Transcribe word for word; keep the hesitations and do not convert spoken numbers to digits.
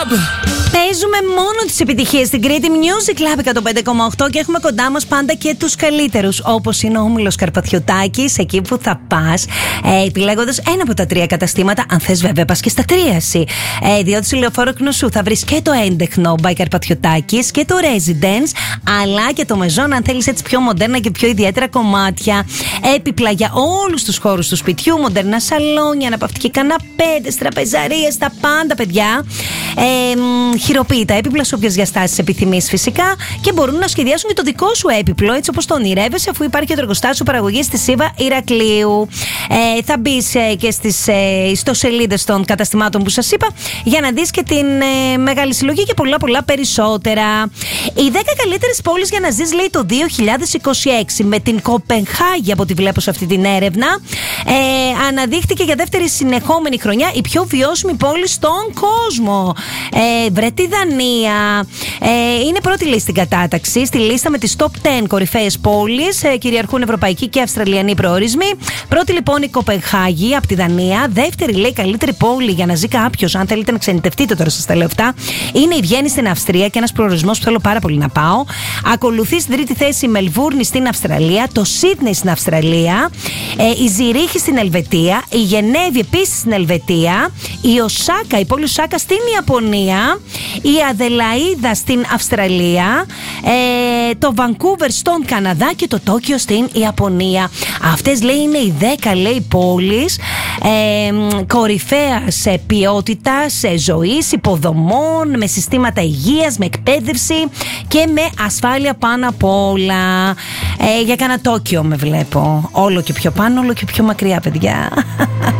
Club. Παίζουμε μόνο τις επιτυχίες στην Κρήτη Music Club εκατόν πέντε κόμμα οκτώ και έχουμε κοντά μας πάντα και τους καλύτερους, όπως είναι ο Όμιλος Καρπαθιωτάκης, εκεί που θα πας ε, επιλέγοντας ένα από τα τρία καταστήματα. Αν θες, βέβαια, πας και στα τρία εσύ. Ε, διότι στη Λεωφόρο Κνωσού θα βρεις και το έντεχνο by Καρπαθιωτάκης και το Residence, αλλά και το Maison, αν θέλεις έτσι πιο μοντέρνα και πιο ιδιαίτερα κομμάτια. Έπιπλα για όλους τους χώρους του σπιτιού, μοντέρνα σαλόνια, αναπαυτικοί καναπέδες, τραπεζαρίες, τα πάντα, παιδιά. Ε, χειροποίητα έπιπλα σε όποιες διαστάσεις επιθυμείς φυσικά, και μπορούν να σχεδιάσουν και το δικό σου έπιπλο έτσι όπως το ονειρεύεσαι, αφού υπάρχει και το εργοστάσιο παραγωγής στη Σίβα Ηρακλείου. Ε, θα μπεις ε, και στις ε, ιστοσελίδες των καταστημάτων που σας είπα για να δεις και την ε, μεγάλη συλλογή και πολλά πολλά περισσότερα. Οι δέκα καλύτερες πόλεις για να ζεις, λέει, το δύο χιλιάδες είκοσι έξι, με την Κοπενχάγη από ό,τι βλέπω σε αυτή την έρευνα. Ε, αναδείχθηκε για δεύτερη συνεχόμενη χρονιά η πιο βιώσιμη πόλη στον κόσμο. Ε, βρε τη Δανία. Ε, είναι πρώτη λίστα στην κατάταξη. Στη λίστα με τις top δέκα κορυφαίες πόλεις ε, κυριαρχούν ευρωπαϊκοί και αυστραλιανοί προορισμοί. Πρώτη λοιπόν η Κοπενχάγη από τη Δανία. Δεύτερη, λέει, καλύτερη πόλη για να ζει κάποιος, αν θέλετε να ξενιτευτείτε, τώρα σας τα λέω αυτά, είναι η Βιέννη στην Αυστρία, και ένας προορισμός που θέλω πάρα πολύ να πάω. Ακολουθεί στην τρίτη θέση η Μελβούρνη στην Αυστραλία, το Σίδνεϊ στην Αυστραλία, ε, η Ζηρίχη στην Ελβετία, η Γενέβη επίσης στην Ελβετία, η Οσάκα, η πόλη Οσάκα στην Ιαπωνία, η Αδελαΐδα στην Αυστραλία, ε, το Βανκούβερ στον Καναδά και το Τόκιο στην Ιαπωνία. Αυτές, λέει, είναι οι δέκα, λέει, πόλεις ε, κορυφαίας ποιότητας ζωής, υποδομών, με συστήματα υγείας, με εκπαίδευση και με ασφάλεια πάνω απ' όλα. Ε, για κάνα Τόκιο με βλέπω. Όλο και πιο πάνω, όλο και πιο μακριά, παιδιά.